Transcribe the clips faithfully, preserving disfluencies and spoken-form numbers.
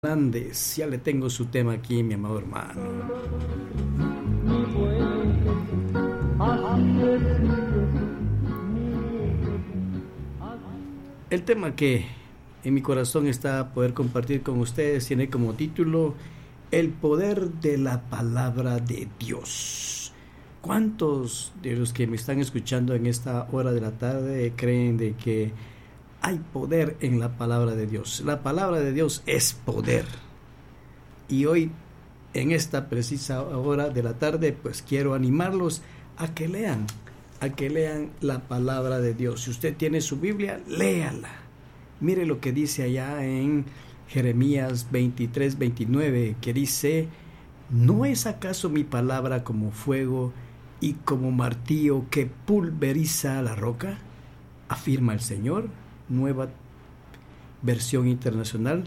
Hernández, ya le tengo su tema aquí, mi amado hermano. El tema que en mi corazón está poder compartir con ustedes tiene como título El poder de la palabra de Dios. ¿Cuántos de los que me están escuchando en esta hora de la tarde creen de que hay poder en la palabra de Dios? La palabra de Dios es poder. Y hoy, en esta precisa hora de la tarde, pues quiero animarlos a que lean, a que lean la palabra de Dios. Si usted tiene su Biblia, léala. Mire lo que dice allá en Jeremías veintitrés, veintinueve, que dice: ¿no es acaso mi palabra como fuego y como martillo que pulveriza la roca? Afirma el Señor. Nueva versión internacional.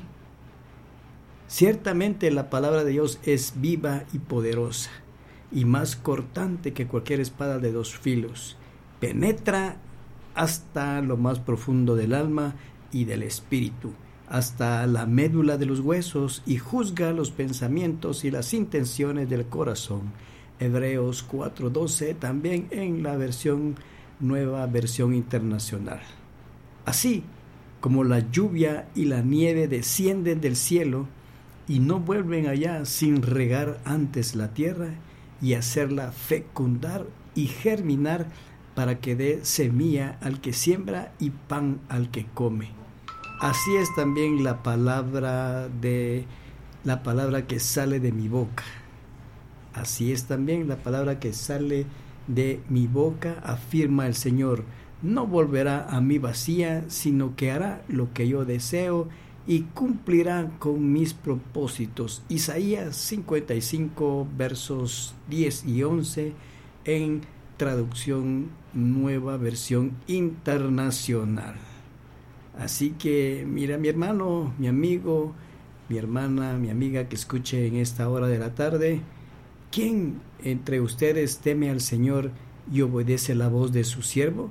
Ciertamente la palabra de Dios es viva y poderosa, y más cortante que cualquier espada de dos filos. Penetra hasta lo más profundo del alma y del espíritu, hasta la médula de los huesos, y juzga los pensamientos y las intenciones del corazón. Hebreos cuatro doce, también en la versión Nueva versión internacional. Así como la lluvia y la nieve descienden del cielo y no vuelven allá sin regar antes la tierra y hacerla fecundar y germinar para que dé semilla al que siembra y pan al que come. Así es también la palabra de la palabra que sale de mi boca. Así es también la palabra que sale de mi boca, afirma el Señor. No volverá a mí vacía, sino que hará lo que yo deseo y cumplirá con mis propósitos. Isaías cincuenta y cinco, versos diez y once, en traducción Nueva versión internacional. Así que mira, mi hermano, mi amigo, mi hermana, mi amiga que escuche en esta hora de la tarde, ¿quién entre ustedes teme al Señor y obedece la voz de su siervo?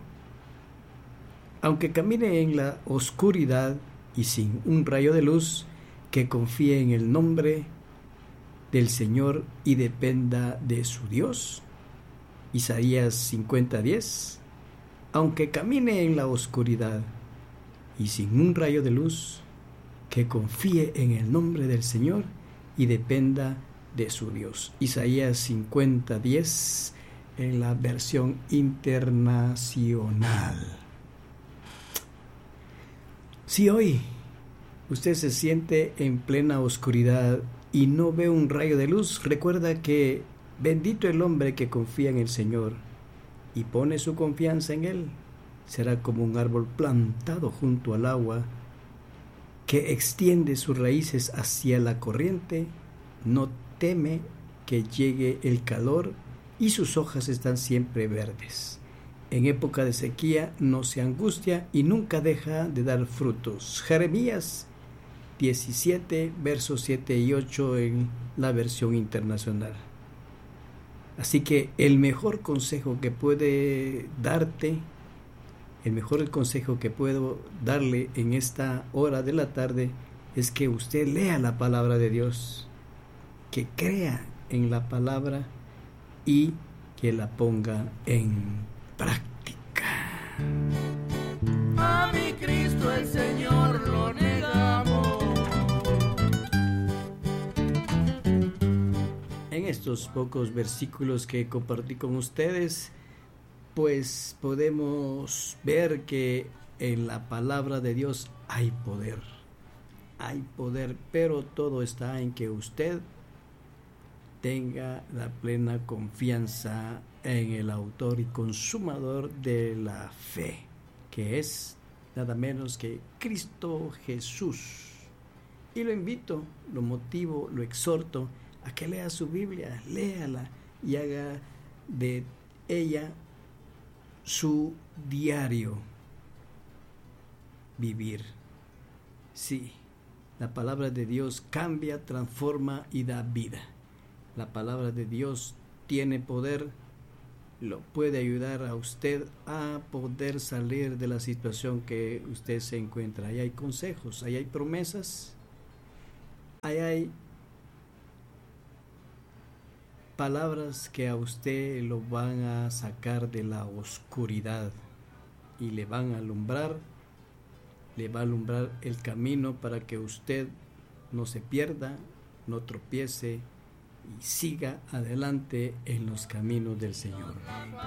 Aunque camine en la oscuridad y sin un rayo de luz, que confíe en el nombre del Señor y dependa de su Dios. Isaías cincuenta diez. Aunque camine en la oscuridad y sin un rayo de luz, que confíe en el nombre del Señor y dependa de su Dios. Isaías cincuenta diez en la versión internacional. Si hoy usted se siente en plena oscuridad y no ve un rayo de luz, recuerda que bendito el hombre que confía en el Señor y pone su confianza en Él. Será como un árbol plantado junto al agua que extiende sus raíces hacia la corriente, no teme que llegue el calor y sus hojas están siempre verdes. En época de sequía no se angustia y nunca deja de dar frutos. Jeremías diecisiete, versos siete y ocho en la versión internacional. Así que el mejor consejo que puede darte, el mejor consejo que puedo darle en esta hora de la tarde es que usted lea la palabra de Dios, que crea en la palabra y que la ponga en práctica. A mi Cristo el Señor lo negamos. En estos pocos versículos que compartí con ustedes, pues podemos ver que en la palabra de Dios hay poder. Hay poder, pero todo está en que usted tenga la plena confianza en el autor y consumador de la fe, que es nada menos que Cristo Jesús. Y lo invito, lo motivo, lo exhorto a que lea su Biblia, léala y haga de ella su diario vivir. Sí, la palabra de Dios cambia, transforma y da vida. La palabra de Dios tiene poder, lo puede ayudar a usted a poder salir de la situación que usted se encuentra. Ahí hay consejos, ahí hay promesas hay palabras que a usted lo van a sacar de la oscuridad y le van a alumbrar, le va a alumbrar el camino para que usted no se pierda, no tropiece y siga adelante en los caminos del Señor.